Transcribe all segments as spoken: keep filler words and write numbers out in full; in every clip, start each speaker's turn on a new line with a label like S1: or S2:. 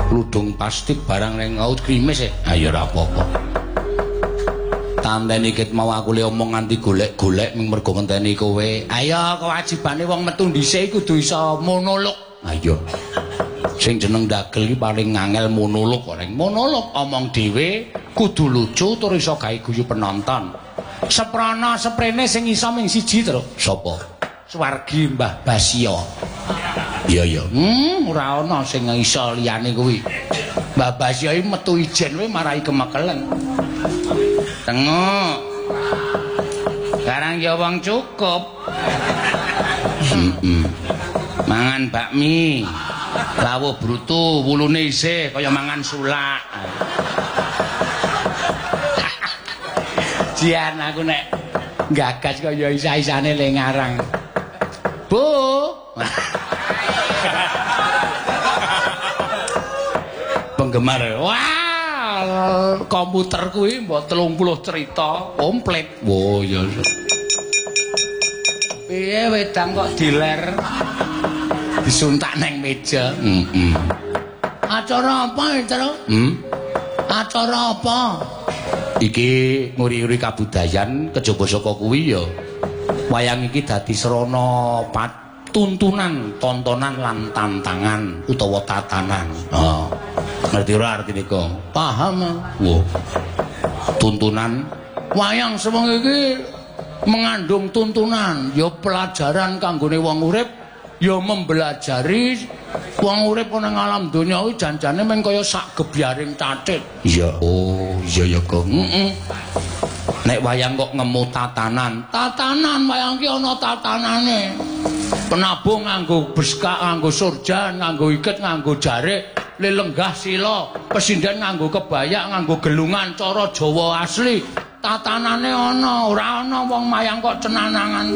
S1: Ludung plastik barang ning ngaut krimis e. Ha ya ora apa-apa. Tanteni ket mau aku le omong nganti golek-golek ming mergo ngenteni kowe. Ayo kewajibane wong metu dhisik kudu iso monolog. Ha iya. Sing jeneng dagel iki paling ngangel monolog kok. Monolog omong dhewe kudu lucu tur iso gawe guyu penonton. Seprana seprene sing iso ming siji terus. Sapa? Swargi Mbah Basya. Iya ya. Hmm, ora ana sing iso liyane kuwi. Mbah Basya iki metu ijen wae marai kemekelen. Tengok. Sekarang ya wong cukup. Heeh. Mangan bakmi. Lawuh brutu, wulune isih kaya mangan sulak. Jian aku nek gagas kaya isa-isane le ngarang. Bu. Penggemar. Wah, komputer kuwi mbok telung puluh cerita komplit. Oh ya. Piye wedang kok diler? Disuntak neng meja. Heeh. Acara apa, Tru? Hmm. Acara apa? Iki nguri-uri kabudayan kejaba saka kuwi ya. Wayang iki dadi srana tuntunan, tontonan lan tantangan utawa tatanan. Oh. Ngerti ora artine kok? Paham. Wo. Tuntunan wayang sewengi iki mengandung tuntunan, ya pelajaran kanggone wong urip, ya membelajari wong urip ana ing alam donya kuwi janjane meng kaya sak gebyaring cacit. Iya. Oh, iya ya, Kang. Heeh. Nek wayang kok ngemu tatanan, tatanan wayang ki ana tatanane. Penabung nganggo beskak, nganggo surjan, nganggo iket, nganggo jarik, lelenggah sila, pesinden nganggo kebayak, nganggo gelungan cara Jawa asli. Tatanane ana, ora ana wong mayang kok cenanangan.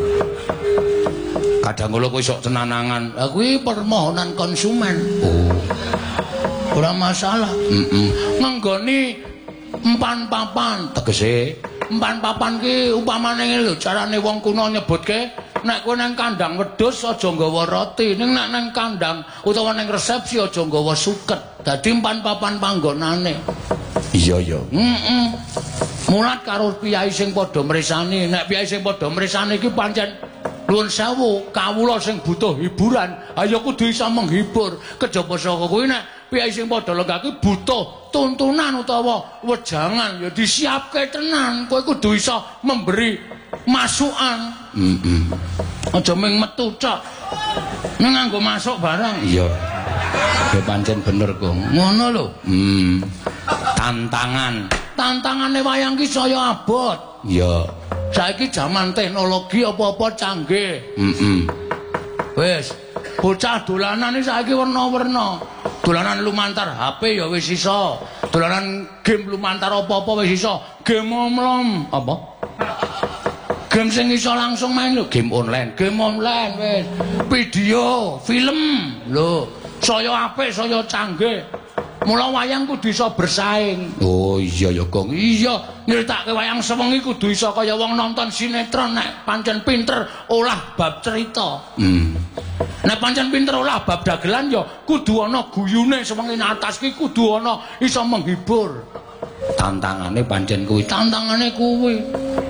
S1: Kadang kula kowe sok cenanangan. Lah kuwi permohonan konsumen. Oh. Ora masalah. Heeh. Ngenggoni empan papan tegese empan papan ki upamane ngene lho carane wong kuno nyebutke nek kowe nang kandang wedhus aja nggawa roti ning nek nang kandang utawa nang resepsi aja nggawa suket dadi empan papan panggonane. Iya ya. Heeh. Mulat karo piyai sing padha mresani nek piyai sing padha mresani iki pancen nuwun sewu kawula sing butuh hiburan ayo kudu iso menghibur kejaba saka kuwi nek piyai sing padha lenggah ki butuh tuntunan utawa wejangan ya disiapke tenan kowe kudu iso memberi masukan. Heeh. Aja mung metu tok. Ning nganggo masuk barang. Iya. Ya pancen bener, Kong. Ngono lho. Hmm. Tantangan. Tantangane wayang ki saya abot. Iya. Saiki jaman teknologi apa-apa canggih. Heeh. Wis, bocah dolanan iki saiki werna-werna. Dolanan lumantar H P ya wis iso. Dolanan game lumantar apa-apa wis iso. Game omlom apa? Game sing iso langsung main lho, game online. Game online wis. Video, film. Lho, saya apik, saya canggih. Mula wayang kudu iso bersaing. Oh iya ya, Gong. Iya, nyritake wayang sewengi kudu iso kaya wong nonton sinetron nek pancen pinter olah bab cerita. Hmm. Nek pancen pinter olah bab dagelan ya kudu ana guyune sewengi atas ki kudu ana iso menghibur. Tantangane pancen kuwi, tantangane kuwi.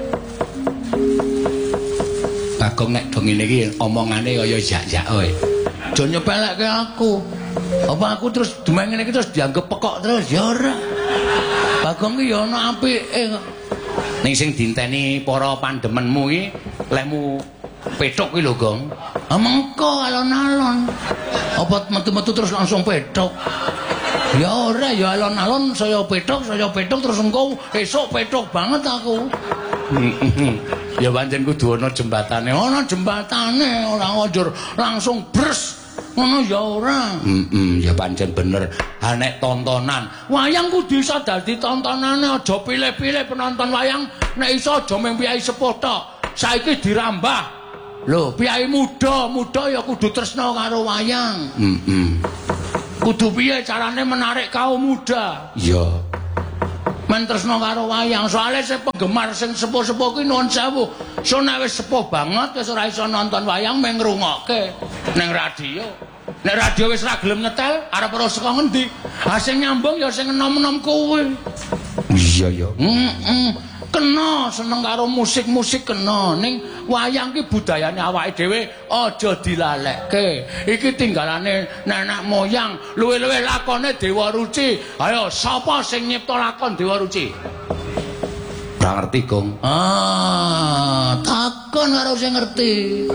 S1: Bagong nek do ngene iki omongane kaya jak-jak kowe. Aja nyepelekke aku. Apa aku terus dumeng ngene iki terus dianggep pekok terus ya ora. Bagong ki ya ana apike kok. Ning sing dinteni para pandemenmu iki lemu petok ki lho, Gong. Ah mengko alon-alon. Apa metu-metu terus langsung petok? Ya ora, ya alon-alon saya petok, saya petok terus engko esuk petok banget aku. Ya pancen kudu ana jembatane, ana jembatane ora njur langsung bres. Ngono ya ora. Heeh, ya pancen bener. Ha nek tontonan, wayang kudu iso dadi tontonane, aja pilih-pilih penonton wayang, nek iso aja mung piyai sepuh tok. Saiki dirambah. Lho, piyai muda, muda ya kudu tresna karo wayang. Heeh. Kudu piye carane menarik kaum muda? Iya. Men tresna karo wayang, soalnya sing penggemar sing sepuh-sepuh kuwi nuwun sewu. So nek wis sepuh banget wis ora iso nonton wayang mung ngrungokke ning radio. Nek radio wis ra gelem nyetel, arep ora saka ngendi? Ha sing nyambung ya sing enom-enom kuwi. Iya ya. Heeh. Kena seneng karo musik-musik kena ning wayang ki budayane awake dhewe aja dilalekke. Iki tinggalane nenek moyang, luwih-luwih lakone Dewa Ruci. Ayo sapa sing nyipta lakon Dewa Ruci? Ora ngerti, Gong. Ah, takon karo sing ngerti.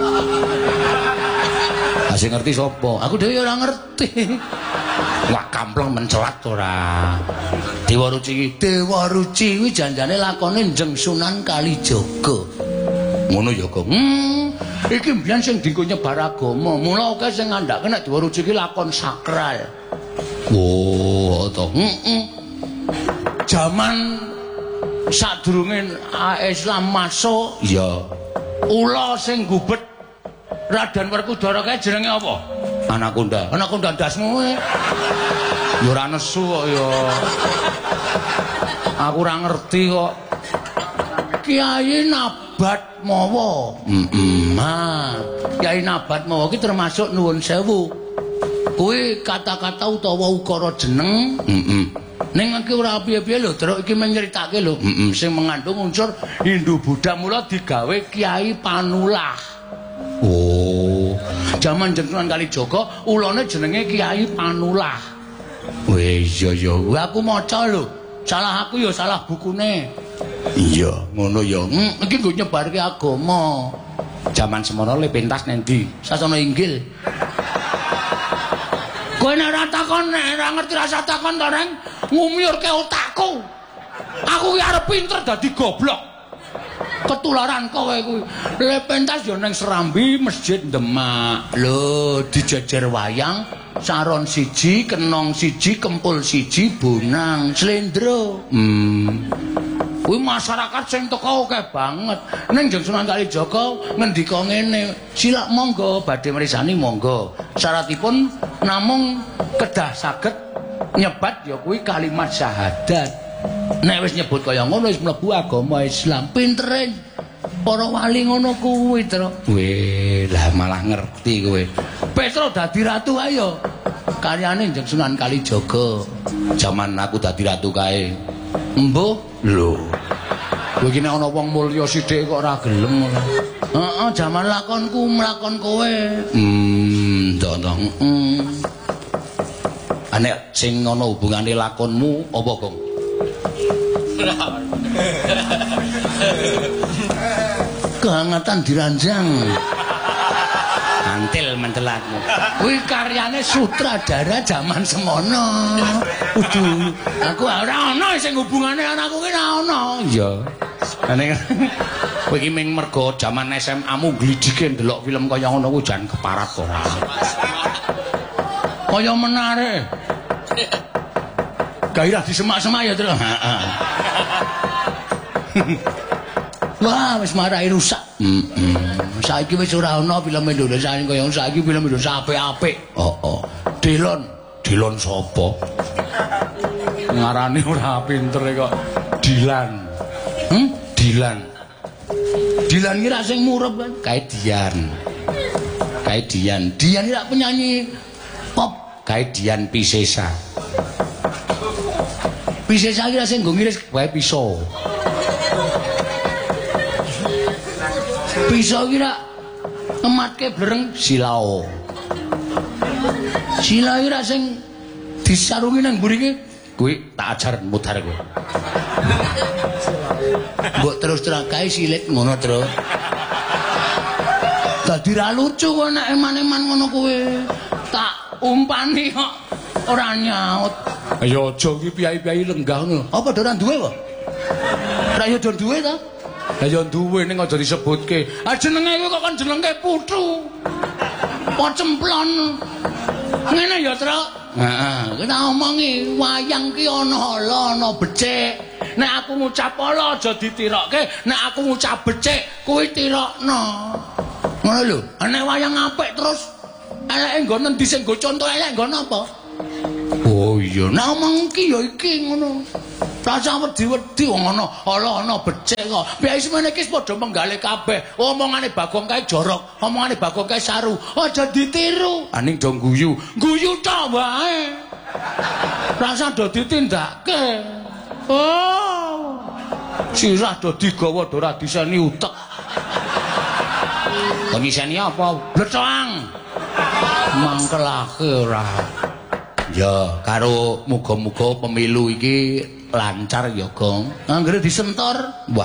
S1: Ah sing ngerti sapa? Aku dhewe ora ngerti. Wah kampleng mencelat ora. Dewa Ruci iki, Dewa Ruci kuwi janjane lakone Njeng Sunan Kalijaga. Ngono ya, Gong. Hmm, iki mbiyen sing dienggo nyebar agama. Mula akeh sing ngandhake nek Dewa Ruci iki lakon sakral. Oh, to. Heeh. Jaman sadurunge Islam masuk, ya. Ula sing gubet Raden Werkudara kae jenenge apa? Anakonda. Anakonda ndasmu kowe. Ya ora nesu kok ya. Aku ora ngerti kok. Kiai Nabat Mawa. Heeh. Ha, Kiai Nabat Mawa iki termasuk nuwun sewu. Kuwi kata-kata utawa ukara jeneng. Heeh. Ning iki ora piye-piye lho, Truk iki menyritake lho. Heeh, sing mengandung unsur Hindu Buddha mula digawe Kiai Panulah. Oh. Jaman Njeng Sunan Kalijaga ulane jenenge Kiai Panulah. Weh iya ya, aku maca lho. Salah aku ya salah bukune. Iya, ngono ya. Hmm, iki nggo nyebarke agama. Jaman semono le pentas nang ndi? Sasana Inggil. Kowe nek ora takon nek ora ngerti rasa takon to, Reng, ngumiurke otakku. Aku ki arep pinter dadi goblok. Ketularan kowe kuwi. Le pentas ya ning Serambi Masjid Demak. Lho, dijejer wayang Saron siji, Kenong siji, Kempul siji, Bonang, Slendro. Hmm. Kuwi masyarakat sing teko akeh banget. Ning Njeng Sunan Kalijaga ngendika ngene, "Silak monggo badhe mrisani monggo. Syaratipun namung kedah saged nyebat ya kuwi kalimat syahadat." Nek wis nyebut kaya ngono wis mlebu agama Islam. Pintere para wali ngono kuwi, Tru. Weh, lah malah ngerti kowe. Petro dadi ratu ayo. Karyane Njeng Sunan Kalijaga. Jaman aku dadi ratu kae. Embuh, lho. Kowe iki nek ana wong mulya sithik kok ora gelem ngono. Heeh, jaman lakonku mlakon kowe. Hmm, ndang heeh. Anek sing ana hubungane lakonmu apa, Gong? Kehangatan diranjang. Antil mentelatmu. Kuwi karyane sutradara jaman semono. Kudu aku ora ana sing hubungane anakku ki ora ana. Iya. Ane kowe iki ming mergo jaman S M A-mu glidike ndelok film kaya ngono kuwi jan keparat ora. Kaya menare. Gairah disemak-semak ya, Tru. Heeh. Wah, wis marai rusak. Heeh. Saiki wis ora ana film Indonesia sing kaya saiki film Indonesia apik-apik. Oh, oh. Delon, Delon sapa? Ngarane ora pinter kok. Dilan. Hm? Dilan. Dilan iki ra sing murep kan? Kae Dian. Kae Dian. Dian iki penyanyi pop. Kae Dian Piscesa. Piscesa iki ra sing nggo ngiris wae piso. Bisa kira ngematke blereng Silao. Silao kira sing disarungi nang mburi iki kuwi tak ajar mudhar kowe. Mbok terus terang kae silit ngono, Tru. Dadi ra lucu kok nek eman-eman ngono kowe. Tak umpani kok ora nyaut. Ayo aja iki piyai-piyai lenggah ngono. Apa ora duwe kok? Ra yo duwe ta? Lah ya duwe ning aja disebutke. Ah jenenge kuwi kok kan jenenge putu. Pocemplon. Ngene ya, Tru. Heeh, kita omongi wayang ki ana hala, ana becik. Nek aku ngucap ala aja ditirokke, nek aku ngucap becik kuwi tirokno. Ngono lho. Nek wayang apik terus eleke nggo nendi sing nggo conto elek nggo napa? Oh iya, nek omong ki ya iki ngono. Rasa wedi-wedi wong ana ala ana becik kok. Biasa semene iki padha menggalih kabeh. Omongane Bagong kae jorok, omongane Bagong kae saru. Aja ditiru. Aning do guyu. Guyu tok wae. Rasa do ditindakke. Oh. Sirah do digawa do ora diseni utek. Komiseni apa? Blethoang. Mangkelake ora. Ya, karo muga-muga pemilu iki lancar ya, Gong. Anggere disentor, wah.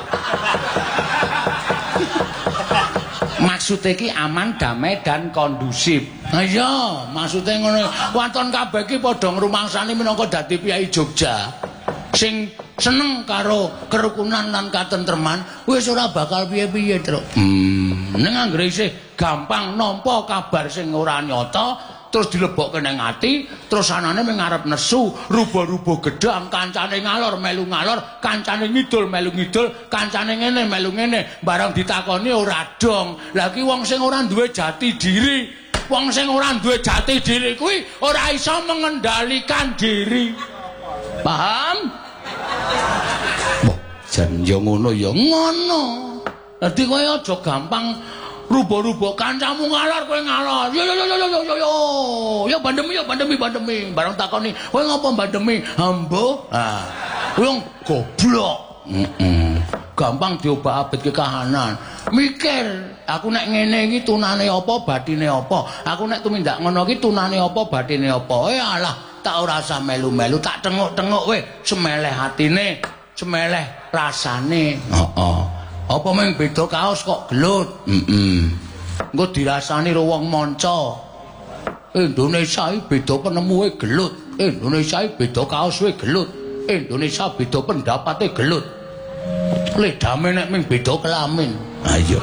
S1: Maksudnya iki aman, damai dan kondusif. Nah iya, maksudnya ngono. Waton kabeh iki padha ngrumangsani minangka dadi piyai Jogja. Sing seneng karo kerukunan lan katentreman, wis ora bakal piye-piye, Truk. Hmm, ning anggere isih gampang nampa kabar sing ora nyata. Terus dilebokke ning ati, terus anane mung arep nesu, rubo-rubo gedang, kancane ngalor melu ngalor, kancane ngidul melu ngidul, kancane ngene melu ngene, barang ditakoni ora dong. Lah ki wong sing ora duwe jati diri, wong sing ora duwe jati diri kuwi ora iso mengendalikan diri. Paham? Wah, jan yo ngono ya ngono. Dadi kowe aja gampang rubo-rubo kancamu ngalor kowe ngalor. Yo yo yo yo yo yo yo. Yo bandemi yo bandemi bandemi. Barang takoni, kowe ngopo bandemi? Ambo. Ah. Wong goblok. Heeh. Gampang diobah-abetke kahanan. Mikir, aku nek ngene iki tunane apa, batine apa? Aku nek tumindak ngono iki tunane apa, batine apa? Eh alah, tak ora usah melu-melu, tak tenguk-tenguk kowe, semeleh atine, semeleh rasane. Heeh. Apa mung beda kaos kok gelut? Heeh. Engko dirasani karo wong manca. Indonesia iki beda penemuke gelut. Indonesia iki beda kaose gelut. Indonesia beda pendapate gelut. Ledame nek mung beda kelamin. Ayo.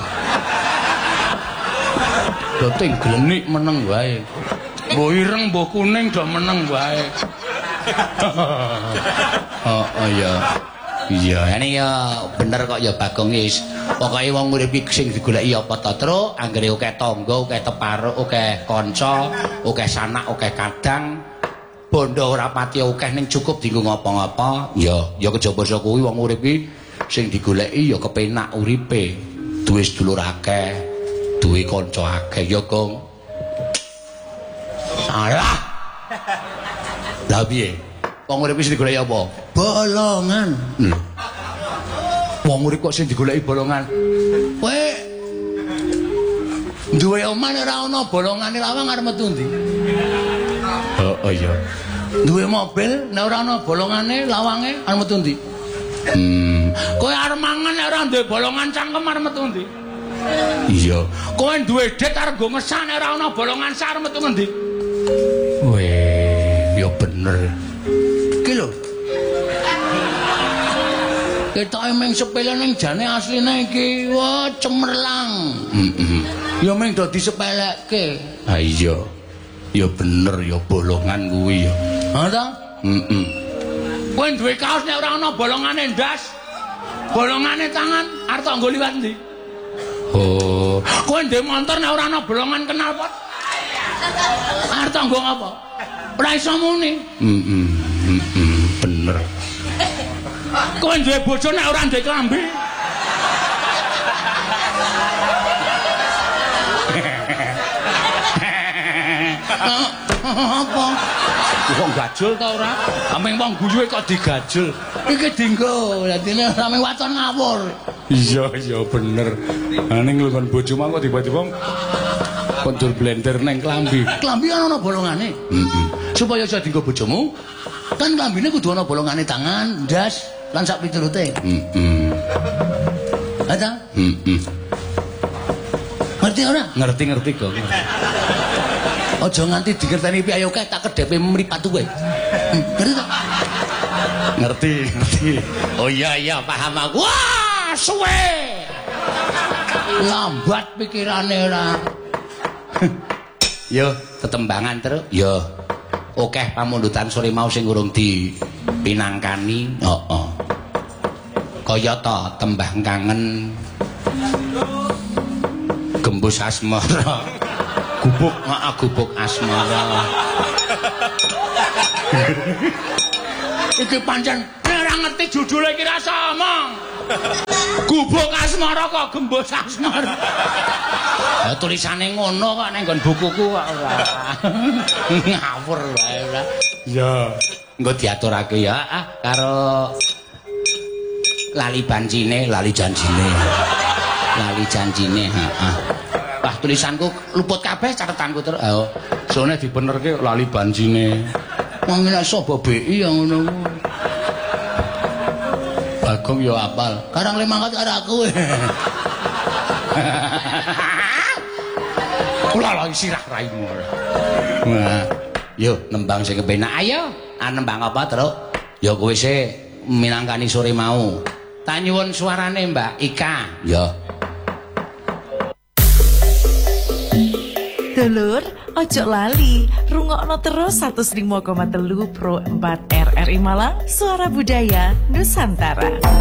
S1: Doting glenik meneng wae. Mbok ireng mbok kuning do meneng wae. Oh, oh ya. Iya, ini ya bener kok ya Bagong is. Pokoke wong urip iki sing digoleki apa ta, Truk? Anggere akeh tangga, akeh teparuk, akeh kanca, akeh sanak, akeh kadang, bondo ora pati akeh ning cukup dienggo ngapa-ngapa. Ya, ya kejaba saka kuwi wong urip iki sing digoleki ya kepenak uripe. Duwe sedulur akeh, duwe kanca akeh ya, Gong. Salah. Lah piye? Wong urip sing digoleki apa? Bolongan. Hmm. Wong urip kok sing digoleki bolongan. Kowe duwe omah nek ora ana bolongane lawang arep metu ndi? Oh, oh iya. Duwe mobil nek ora ana bolongane lawange arep metu ndi? Hmm. Kowe arep mangan nek ora duwe bolongan cangkem arep metu ndi? Iya. Kowe duwe dit arep go ngesak nek ora ana bolongan sak arep metu ndi? Weh, ya bener. Ki lho. Ketoke mung sepele ning jane asline iki wah cemerlang. Heeh. Ya mung dadi sepelekke. Ha iya. Ya bener ya bolongan kuwi ya. Ha ta? Heeh. Kowe duwe kaos nek ora ana bolongane ndas. Bolongane tangan arep nggo liwat ndi? Oh, kowe ndek motor nek ora ana bolongan knalpot. Arep nggo ngapa? Ora iso muni. Heeh. Heeh, bener. Kowe duwe bojo nek ora ndek klambi. Apa? Wong gajul ta ora? Ameng wong guyuhe kok digajul. Iki dienggo, dadine sampe waton ngawur. Iya, iya bener. Ha ning nglunggon bojomu kok tiba-tiba kondur blender neng klambi. Klambi ana bolongane. Heeh. Supaya iso dienggo bojomu, kan klambine kudu ana bolongane tangan, ndas, lan sak piturute. Heeh. Ada? Heeh. Ngerti ora? Ngerti-ngerti kok. Aja nganti dikerteni piye akeh tak kedhepe mripat kowe. Ngerti ta? Ngerti, ngerti. Oh iya iya paham aku. Wah, suwe. Lambat pikirane ora. Yo, tetembangan terus. Yo. Akeh pamundutan sore mau sing urung dipinangkani. Heeh. Kaya ta tembang kangen. Gembus asmara. Gubuk, maaf gubuk asmara. Iki pancen ora ora ngerti judule iki rasa omong. Gubuk asmara kok gembus asmara. Ya tulisane ngono kok ning nggon bukuku kok ora. Ngawur wae ora. Ya, engko diaturake ya ah, karo lali bancine, lali janjine. Lali janjine, heeh. Wah, tulisanku luput kabeh catetanku terus. Oh, sone dibenerke lali bancine. Wong nek sapa B I yang ngono ku. Bagong yo apal. Karang lemangkat karo aku. Kula lho sirah raimu. Wah, yo nembang sing kepenak. Ayo, ah nembang apa, Truk? Ya kowe sik minangkani sore mau. Tak nyuwun suarane Mbak Ika. Ya.
S2: Dulur, ojo lali, rungokno terus seratus lima koma tiga Pro empat R R I Malang, Suara Budaya Nusantara.